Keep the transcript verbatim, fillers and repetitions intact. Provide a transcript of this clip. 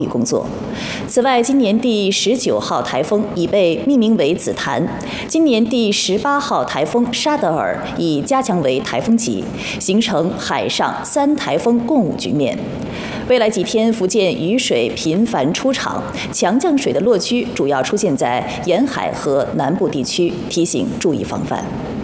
工作。此外，今年第十九号台风已被命名为紫檀，今年第十八号台风沙德尔已加强为台风级，形成海上三台风共舞局面。未来几天，福建雨水频繁出场，强降水的落区主要出现在沿海和南部地区，提醒注意防范。